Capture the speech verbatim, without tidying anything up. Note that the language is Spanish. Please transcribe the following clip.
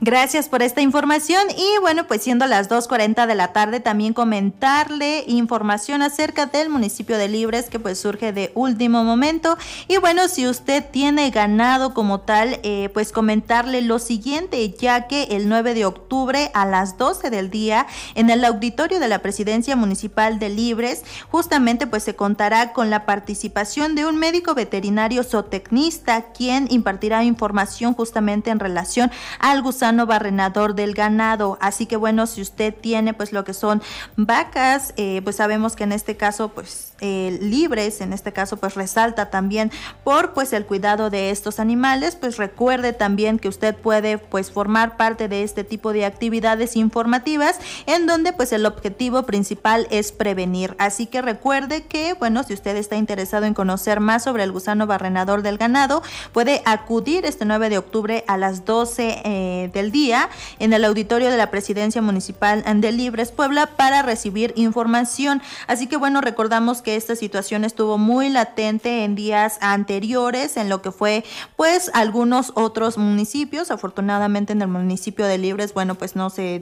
Gracias por esta información y bueno, pues siendo las dos cuarenta de la tarde, también comentarle información acerca del municipio de Libres que pues surge de último momento. Y bueno, si usted tiene ganado como tal, eh, pues comentarle lo siguiente, ya que el nueve de octubre a las doce del día en el auditorio de la Presidencia Municipal de Libres, justamente pues se contará con la participación de un médico veterinario zootecnista, quien impartirá información justamente en relación al gusano barrenador del ganado. Así que bueno, si usted tiene pues lo que son vacas, eh, pues sabemos que en este caso pues eh, Libres, en este caso pues resalta también por pues el cuidado de estos animales. Pues recuerde también que usted puede pues formar parte de este tipo de actividades informativas en donde pues el objetivo principal es prevenir. Así que recuerde que bueno, si usted está interesado en conocer más sobre el gusano barrenador del ganado, puede acudir este nueve de octubre a las doce eh, del día en el auditorio de la Presidencia Municipal de Libres, Puebla, para recibir información. Así que bueno, recordamos que esta situación estuvo muy latente en días anteriores en lo que fue pues algunos otros municipios. Afortunadamente en el municipio de Libres, bueno, pues no se